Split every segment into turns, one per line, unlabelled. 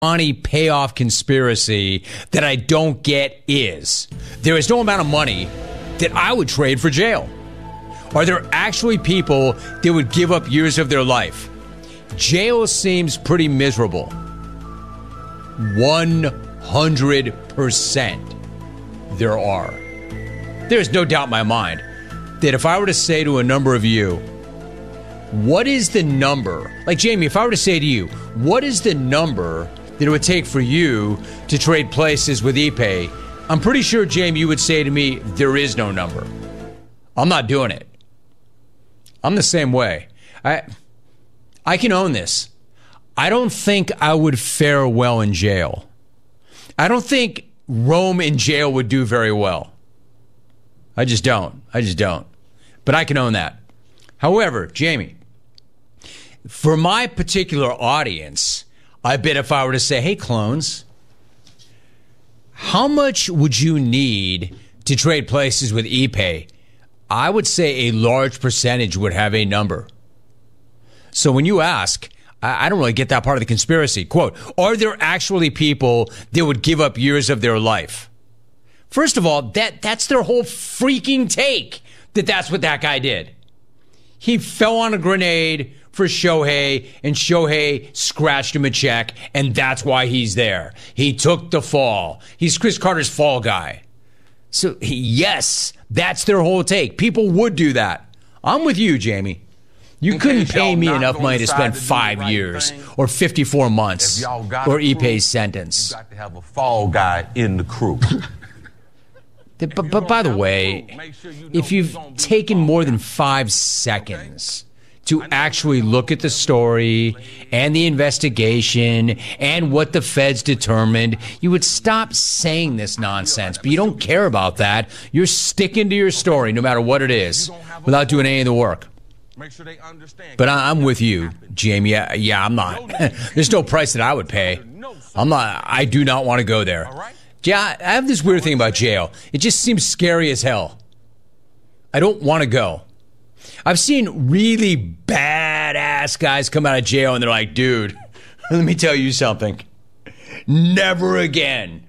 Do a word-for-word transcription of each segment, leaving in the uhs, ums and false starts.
money payoff conspiracy that I don't get is there is no amount of money that I would trade for jail. Are there actually people that would give up years of their life? Jail seems pretty miserable. one hundred percent there are. There's no doubt in my mind that if I were to say to a number of you, what is the number? Like, Jamie, if I were to say to you, what is the number that it would take for you to trade places with Ipe? I'm pretty sure, Jamie, you would say to me, there is no number. I'm not doing it. I'm the same way. I I can own this. I don't think I would fare well in jail. I don't think Rome in jail would do very well. I just don't. I just don't. But I can own that. However, Jamie, for my particular audience, I bet if I were to say, hey, clones, how much would you need to trade places with Ipe? I would say a large percentage would have a number. So when you ask, I don't really get that part of the conspiracy. Quote, are there actually people that would give up years of their life? First of all, that that's their whole freaking take, that that's what that guy did. He fell on a grenade for Shohei, and Shohei scratched him a check, and that's why he's there. He took the fall. He's Chris Carter's fall guy. So, yes, that's their whole take. People would do that. I'm with you, Jamie. You couldn't pay me enough money to spend five years or fifty-four months or Ipe's sentence.
You got to have a fall guy in the crew.
But, but by the way, if you've taken more than five seconds to actually look at the story and the investigation and what the feds determined, you would stop saying this nonsense. But you don't care about that. You're sticking to your story no matter what it is without doing any of the work. But I'm with you, Jamie. Yeah, yeah I'm not. There's no price that I would pay. I'm not. I do not want to go there. Yeah, I have this weird thing about jail. It just seems scary as hell. I don't want to go. I've seen really badass guys come out of jail and they're like, dude, let me tell you something. Never again.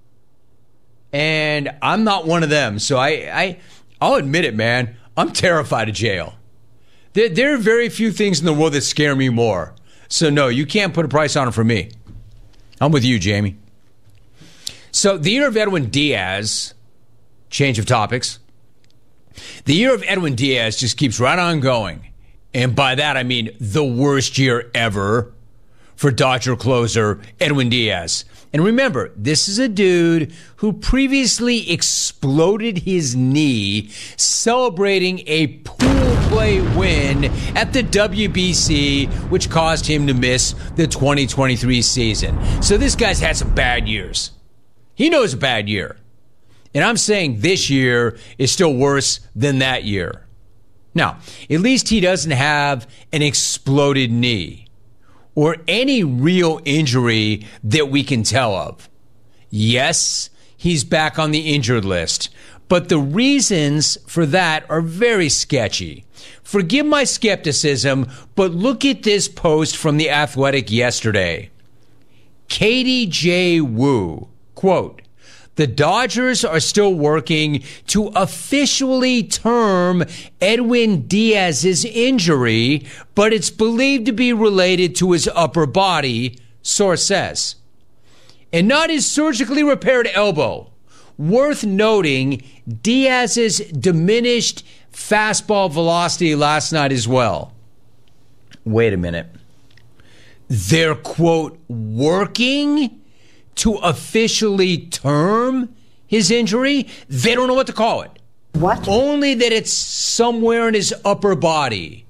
And I'm not one of them. So I, I, I'll admit it, man. I'm terrified of jail. There, there are very few things in the world that scare me more. So no, you can't put a price on it for me. I'm with you, Jamie. So the year of Edwin Diaz, change of topics. The year of Edwin Diaz just keeps right on going. And by that, I mean the worst year ever for Dodger closer Edwin Diaz. And remember, this is a dude who previously exploded his knee celebrating a pool play win at the W B C, which caused him to miss the twenty twenty-three season. So this guy's had some bad years. He knows a bad year. And I'm saying this year is still worse than that year. Now, at least he doesn't have an exploded knee or any real injury that we can tell of. Yes, he's back on the injured list, but the reasons for that are very sketchy. Forgive my skepticism, but look at this post from The Athletic yesterday. Katie J. Wu, quote, the Dodgers are still working to officially term Edwin Diaz's injury, but it's believed to be related to his upper body, source says, and not his surgically repaired elbow. Worth noting, Diaz's diminished fastball velocity last night as well. Wait a minute. They're, quote, working to officially term his injury? They don't know what to call it.
What?
Only that it's somewhere in his upper body.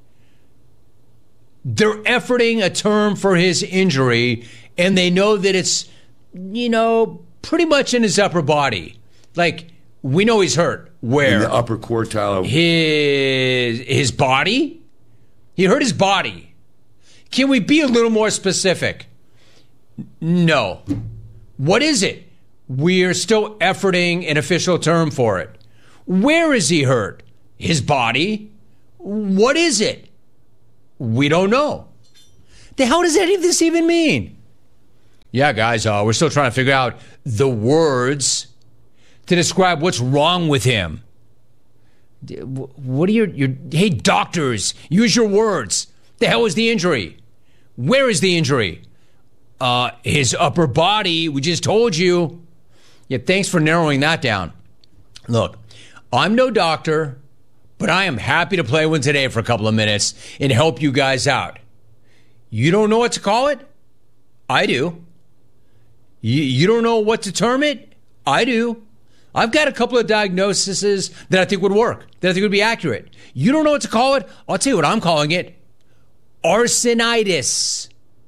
They're efforting a term for his injury, and they know that it's, you know, pretty much in his upper body. Like, we know he's hurt. Where?
In the upper quartile of
his his body? He hurt his body. Can we be a little more specific? No. What is it? We're still efforting an official term for it. Where is he hurt? His body? What is it? We don't know. The hell does any of this even mean? Yeah, guys, uh, we're still trying to figure out the words to describe what's wrong with him. What are your, your, hey, doctors, use your words. The hell is the injury? Where is the injury? Uh, his upper body, we just told you. Yeah, thanks for narrowing that down. Look, I'm no doctor, but I am happy to play one today for a couple of minutes and help you guys out. You don't know what to call it? I do. You, you don't know what to term it? I do. I've got a couple of diagnoses that I think would work, that I think would be accurate. You don't know what to call it? I'll tell you what I'm calling it. Arsonitis.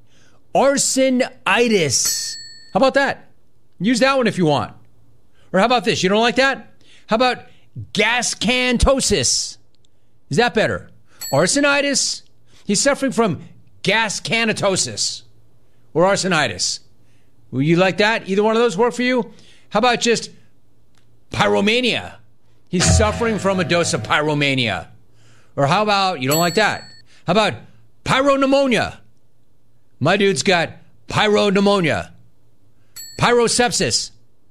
Arsonitis. How about that? Use that one if you want. Or how about this? You don't like that? How about gascantosis? Is that better? Arsonitis. He's suffering from gascantosis or arsonitis. Will you like that? Either one of those work for you? How about just pyromania? He's suffering from a dose of pyromania. Or how about, you don't like that? How about pyropneumonia? My dude's got pyropneumonia. Pyrosepsis.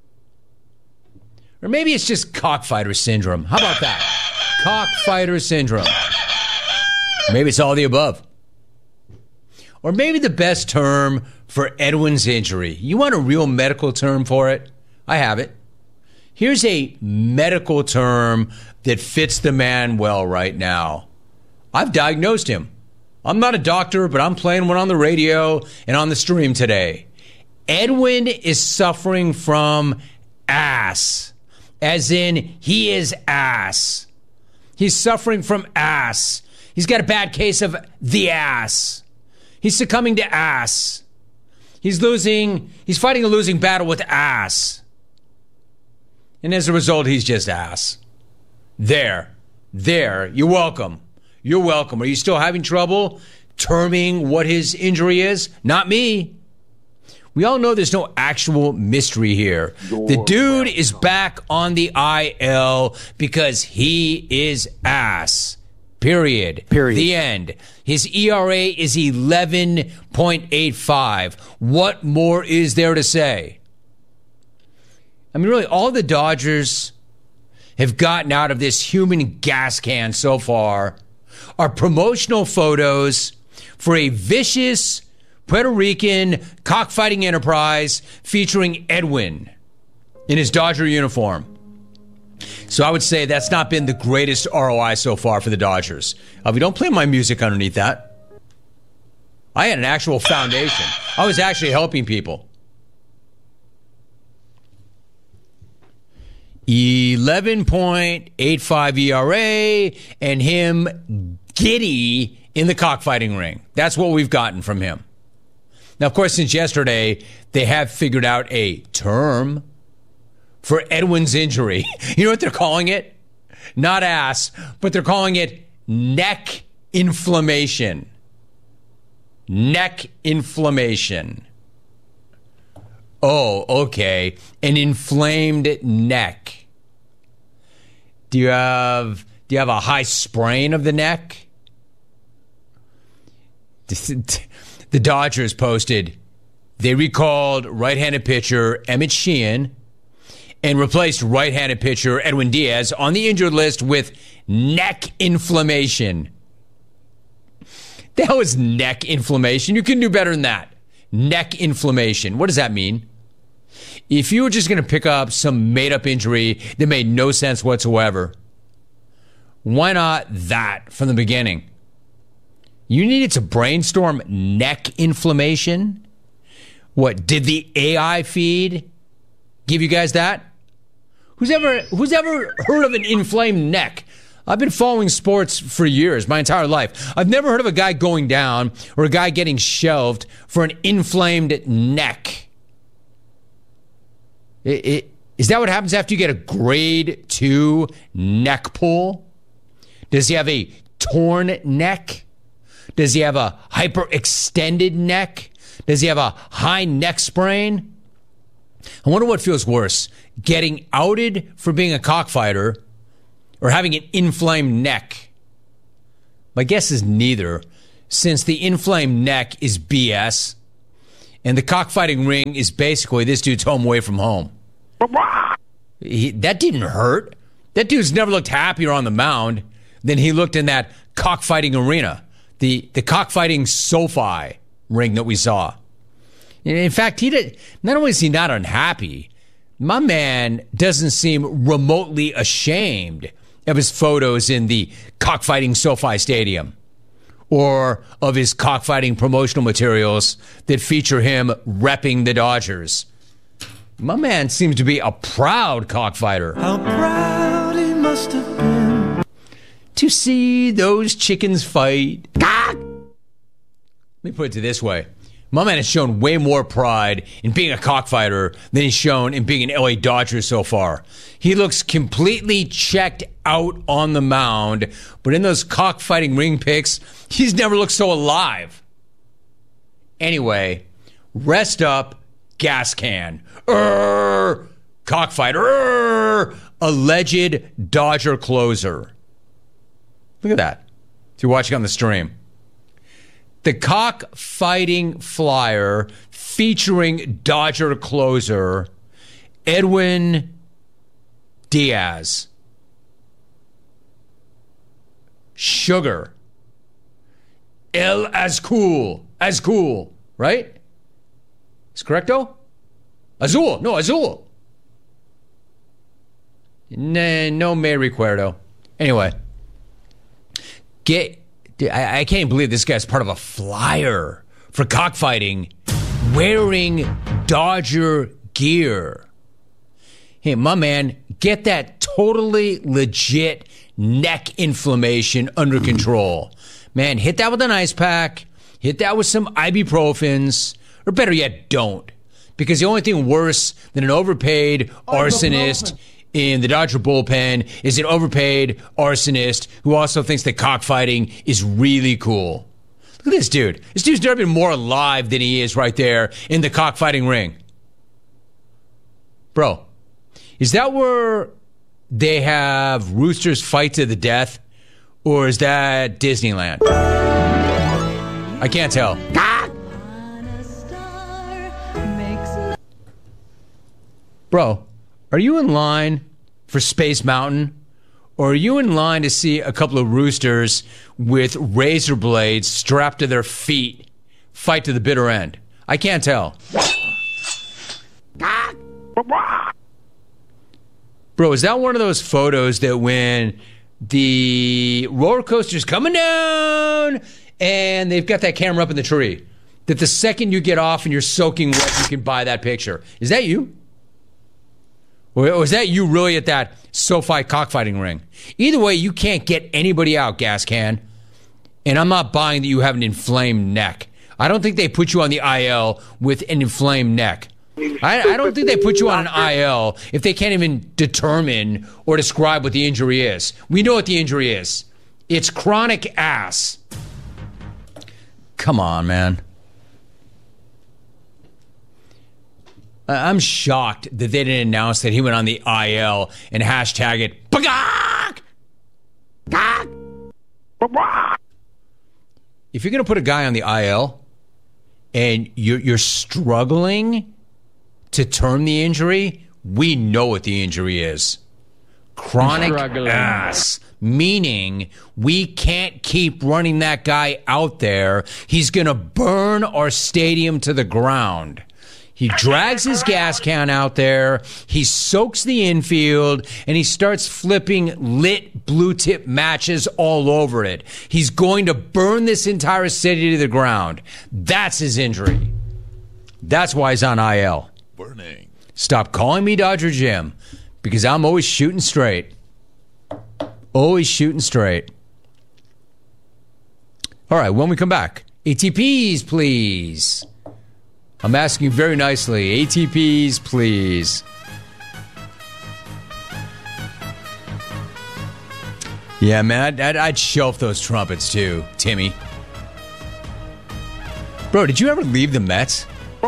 Or maybe it's just cockfighter syndrome. How about that? Cockfighter syndrome. Maybe it's all the above. Or maybe the best term for Edwin's injury. You want a real medical term for it? I have it. Here's a medical term that fits the man well right now. I've diagnosed him. I'm not a doctor, but I'm playing one on the radio and on the stream today. Edwin is suffering from ass, as in he is ass. He's suffering from ass. He's got a bad case of the ass. He's succumbing to ass. He's losing, he's fighting a losing battle with ass. And as a result, he's just ass. There. There. You're welcome. You're welcome. Are you still having trouble terming what his injury is? Not me. We all know there's no actual mystery here. The dude is back on the I L because he is ass. Period.
Period.
The end. His E R A is eleven point eight five. What more is there to say? I mean, really, all the Dodgers have gotten out of this human gas can so far are promotional photos for a vicious Puerto Rican cockfighting enterprise featuring Edwin in his Dodger uniform. So I would say that's not been the greatest R O I so far for the Dodgers. Uh, we don't play my music underneath that. I had an actual foundation. I was actually helping people. eleven point eight five E R A and him giddy in the cockfighting ring. That's what we've gotten from him. Now, of course, since yesterday, they have figured out a term for Edwin's injury. You know what they're calling it? Not ass, but they're calling it neck inflammation. Neck inflammation. Oh, okay. An inflamed neck. Do you have do you have a high sprain of the neck? The Dodgers posted they recalled right-handed pitcher Emmett Sheehan and replaced right-handed pitcher Edwin Diaz on the injured list with neck inflammation. The hell is neck inflammation? You can do better than that. Neck inflammation. What does that mean? If you were just going to pick up some made-up injury that made no sense whatsoever, why not that from the beginning? You needed to brainstorm neck inflammation? What, did the A I feed give you guys that? Who's ever who's ever heard of an inflamed neck? I've been following sports for years, my entire life. I've never heard of a guy going down or a guy getting shelved for an inflamed neck. It, it, is that what happens after you get a grade two neck pull? Does he have a torn neck? Does he have a hyperextended neck? Does he have a high neck sprain? I wonder what feels worse, getting outed for being a cockfighter or having an inflamed neck. My guess is neither, since the inflamed neck is B S. And the cockfighting ring is basically this dude's home away from home. He, that didn't hurt. That dude's never looked happier on the mound than he looked in that cockfighting arena. The, the cockfighting SoFi ring that we saw. In fact, he did. Not only is he not unhappy, my man doesn't seem remotely ashamed of his photos in the cockfighting SoFi Stadium or of his cockfighting promotional materials that feature him repping the Dodgers. My man seems to be a proud cockfighter.
How proud he must have been
to see those chickens fight. Let me put it to this way. My man has shown way more pride in being a cockfighter than he's shown in being an L A Dodger so far. He looks completely checked out on the mound, but in those cockfighting ring pics, he's never looked so alive. Anyway, rest up, gas can. Err, cockfighter. Err, alleged Dodger closer. Look at that. If you're watching on the stream. The cockfighting flyer featuring Dodger closer Edwin Diaz. Sugar. El Azul. Azul, right? Is correcto? Azul. No, Azul. Nah, no me recuerdo. Anyway. Get... I, I can't believe this guy's part of a flyer for cockfighting wearing Dodger gear. Hey, my man, get that totally legit neck inflammation under control. Man, hit that with an ice pack. Hit that with some ibuprofens. Or better yet, don't. Because the only thing worse than an overpaid arsonist in the Dodger bullpen is an overpaid arsonist who also thinks that cockfighting is really cool. Look at this dude. This dude's never been more alive than he is right there in the cockfighting ring. Bro, is that where they have roosters fight to the death? Or is that Disneyland? I can't tell. Bro, are you in line for Space Mountain? Or are you in line to see a couple of roosters with razor blades strapped to their feet fight to the bitter end? I can't tell. Bro, is that one of those photos that when the roller coaster's coming down and they've got that camera up in the tree, that the second you get off and you're soaking wet, you can buy that picture? Is that you? Or was that you really at that SoFi cockfighting ring? Either way, you can't get anybody out, gas can. And I'm not buying that you have an inflamed neck. I don't think they put you on the I L with an inflamed neck. I, I don't think they put you on an I L if they can't even determine or describe what the injury is. We know what the injury is. It's chronic ass. Come on, man. I'm shocked that they didn't announce that he went on the I L and hashtag it. Bagak! If you're going to put a guy on the I L and you're, you're struggling to term the injury, we know what the injury is. Chronic ass. Meaning we can't keep running that guy out there. He's going to burn our stadium to the ground. He drags his gas can out there, he soaks the infield, and he starts flipping lit blue tip matches all over it. He's going to burn this entire city to the ground. That's his injury. That's why he's on I L.
Burning.
Stop calling me Dodger Jim, because I'm always shooting straight. Always shooting straight. All right, when we come back, A T Ps, please. I'm asking very nicely. A T Ps, please. Yeah, man, I'd, I'd, I'd shelf those trumpets too, Timmy. Bro, did you ever leave the Mets?
A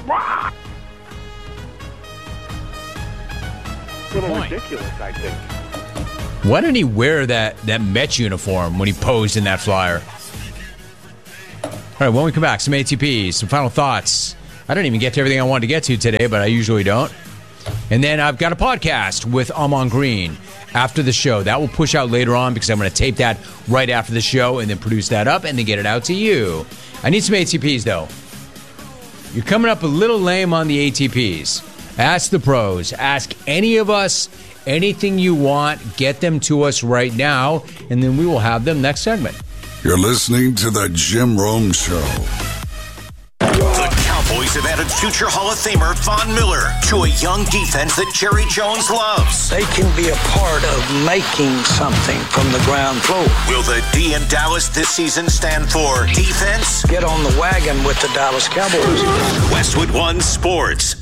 little ridiculous, I think.
Why didn't he wear that, that Mets uniform when he posed in that flyer? All right, when we come back, some A T Ps, some final thoughts. I don't even get to everything I wanted to get to today, but I usually don't. And then I've got a podcast with Amon Green after the show. That will push out later on because I'm going to tape that right after the show and then produce that up and then get it out to you. I need some A T Ps, though. You're coming up a little lame on the A T Ps. Ask the pros. Ask any of us anything you want. Get them to us right now, and then we will have them next segment.
You're listening to The Jim Rome Show.
The Cowboys have added future Hall of Famer Von Miller to a young defense that Jerry Jones loves.
They can be a part of making something from the ground floor.
Will the D in Dallas this season stand for defense?
Get on the wagon with the Dallas Cowboys.
Westwood One Sports.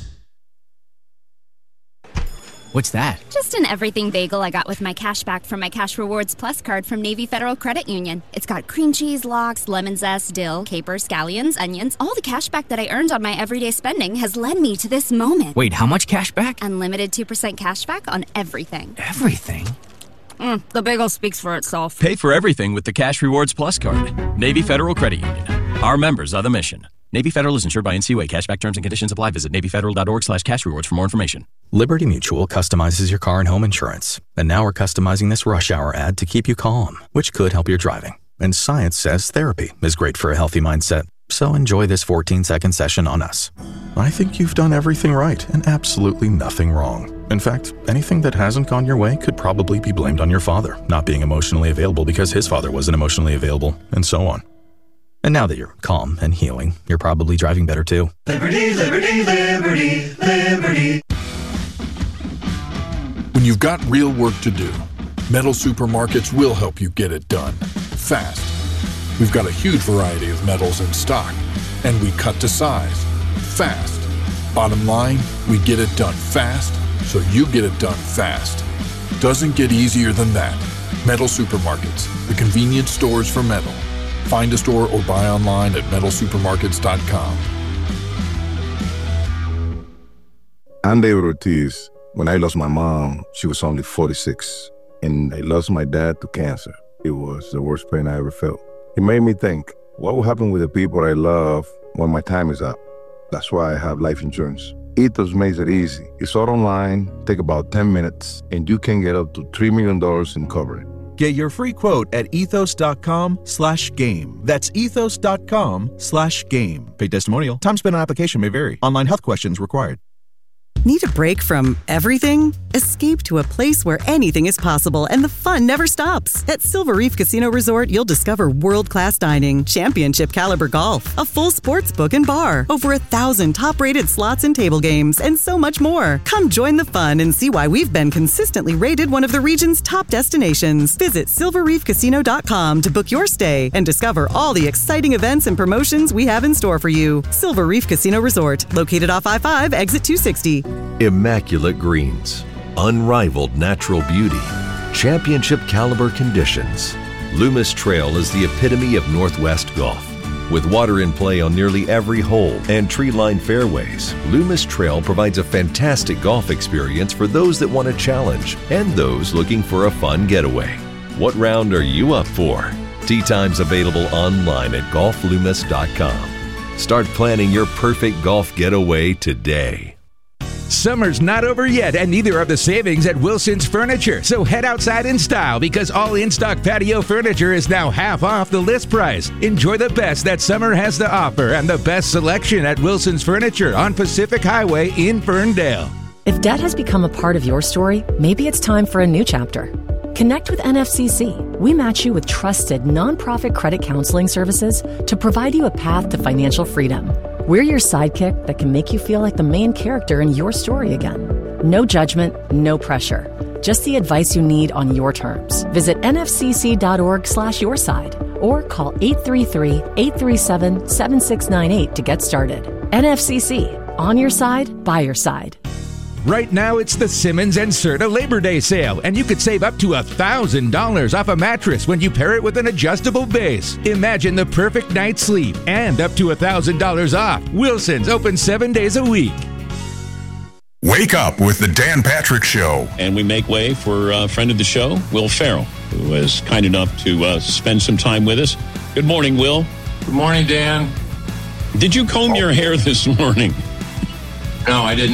What's that?
Just an everything bagel I got with my cash back from my Cash Rewards Plus card from Navy Federal Credit Union. It's got cream cheese, lox, lemon zest, dill, capers, scallions, onions. All the cash back that I earned on my everyday spending has led me to this moment.
Wait, how much cash back?
Unlimited two percent cash back on everything.
Everything?
Mm, the bagel speaks for itself.
Pay for everything with the Cash Rewards Plus card. Navy Federal Credit Union. Our members are the mission. Navy Federal is insured by N C U A. Cashback terms and conditions apply. Visit NavyFederal.org slash cash rewards for more information.
Liberty Mutual customizes your car and home insurance. And now we're customizing this rush hour ad to keep you calm, which could help your driving. And science says therapy is great for a healthy mindset. So enjoy this fourteen-second session on us. I think you've done everything right and absolutely nothing wrong. In fact, anything that hasn't gone your way could probably be blamed on your father not being emotionally available because his father wasn't emotionally available, and so on. And now that you're calm and healing, you're probably driving better too.
Liberty, liberty, liberty, liberty.
When you've got real work to do, Metal Supermarkets will help you get it done fast. We've got a huge variety of metals in stock, and we cut to size fast. Bottom line, we get it done fast, so you get it done fast. Doesn't get easier than that. Metal Supermarkets, the convenience stores for metal. Find a store or buy online at metal supermarkets dot com.
I'm David Ortiz. When I lost my mom, she was only forty-six, and I lost my dad to cancer. It was the worst pain I ever felt. It made me think, what will happen with the people I love when my time is up? That's why I have life insurance. Ethos makes it easy. It's all online, take about ten minutes, and you can get up to three million dollars in coverage.
Get your free quote at ethos.com slash game. That's ethos.com slash game. Paid testimonial. Time spent on application may vary. Online health questions required.
Need a break from everything? Escape to a place where anything is possible and the fun never stops. At Silver Reef Casino Resort, you'll discover world-class dining, championship caliber golf, a full sports book and bar, over a thousand top-rated slots and table games, and so much more. Come join the fun and see why we've been consistently rated one of the region's top destinations. Visit silver reef casino dot com to book your stay and discover all the exciting events and promotions we have in store for you. Silver Reef Casino Resort, located off I five, exit two sixty.
Immaculate greens, unrivaled natural beauty, championship caliber conditions. Loomis Trail is the epitome of Northwest golf. With water in play on nearly every hole and tree-lined fairways, Loomis Trail provides a fantastic golf experience for those that want a challenge and those looking for a fun getaway. What round are you up for? Tee times available online at golf loomis dot com. Start planning your perfect golf getaway today.
Summer's not over yet, and neither are the savings at Wilson's Furniture. So head outside in style because all in-stock patio furniture is now half off the list price. Enjoy the best that summer has to offer and the best selection at Wilson's Furniture on Pacific Highway in Ferndale.
If debt has become a part of your story, maybe it's time for a new chapter. Connect with N F C C. We match you with trusted nonprofit credit counseling services to provide you a path to financial freedom. We're your sidekick that can make you feel like the main character in your story again. No judgment, no pressure. Just the advice you need on your terms. Visit nfcc.org slash your side or call eight three three, eight three seven, seven six nine eight to get started. N F C C, on your side, by your side.
Right now, it's the Simmons and Serta Labor Day sale, and you could save up to one thousand dollars off a mattress when you pair it with an adjustable base. Imagine the perfect night's sleep and up to one thousand dollars off. Wilson's open seven days a week.
Wake up with the Dan Patrick Show.
And we make way for a friend of the show, Will Ferrell, who was kind enough to uh, spend some time with us. Good morning, Will.
Good morning, Dan.
Did you comb your hair this morning?
No, I did